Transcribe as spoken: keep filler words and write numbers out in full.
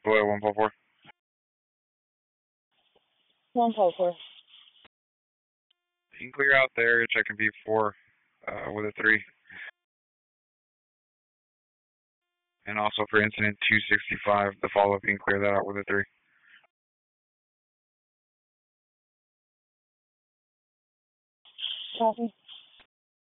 Below one four four. one four four. You can clear out there, checking V four uh, with a three. And also for incident two sixty-five, the follow-up, you can clear that out with a three. Copy.